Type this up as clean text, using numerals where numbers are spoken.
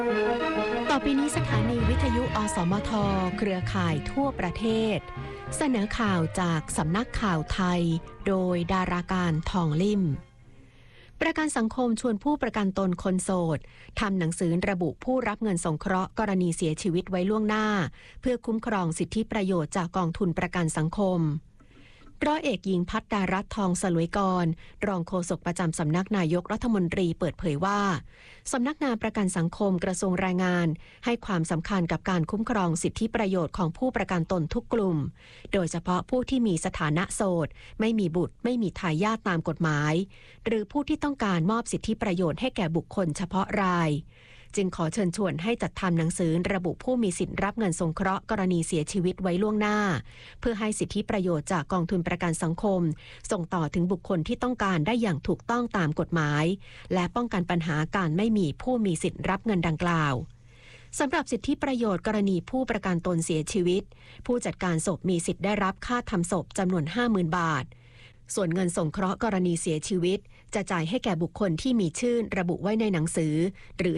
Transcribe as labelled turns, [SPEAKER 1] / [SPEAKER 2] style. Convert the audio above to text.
[SPEAKER 1] ต่อไปนี้สถานีวิทยุอสมทเครือข่ายทั่วประเทศเสนอข่าวจากสำนักข่าวไทยโดยดาราการทองลิ่มประกันสังคมชวนผู้ประกันตนคนโสดทำหนังสือระบุผู้รับเงินสงเคราะห์กรณีเสียชีวิตไว้ล่วงหน้าเพื่อคุ้มครองสิทธิประโยชน์จากกองทุนประกันสังคมร้อยเอกหญิงพัฒดารัตน์ทองสลวยกรรองโฆษกประจำสำนักนายกรัฐมนตรีเปิดเผยว่าสำนักงานประกันสังคมกระทรวงแรงงานให้ความสำคัญกับการคุ้มครองสิทธิประโยชน์ของผู้ประกันตนทุกกลุ่มโดยเฉพาะผู้ที่มีสถานะโสดไม่มีบุตรไม่มีทายาทตามกฎหมายหรือผู้ที่ต้องการมอบสิทธิประโยชน์ให้แก่บุคคลเฉพาะรายจึงขอเชิญชวนให้จัดทำหนังสือระบุผู้มีสิทธิ์รับเงินสงเคราะห์กรณีเสียชีวิตไว้ล่วงหน้าเพื่อให้สิทธิประโยชน์จากกองทุนประกันสังคมส่งต่อถึงบุคคลที่ต้องการได้อย่างถูกต้องตามกฎหมายและป้องกันปัญหาการไม่มีผู้มีสิทธิ์รับเงินดังกล่าวสำหรับสิทธิประโยชน์กรณีผู้ประกันตนเสียชีวิตผู้จัดการศพมีสิทธิ์ได้รับค่าทำศพจำนวน 50,000 บาทส่วนเงินสงเคราะห์กรณีเสียชีวิตจะจ่ายให้แก่บุคคลที่มีชื่อระบุไว้ในหนังสือหรือ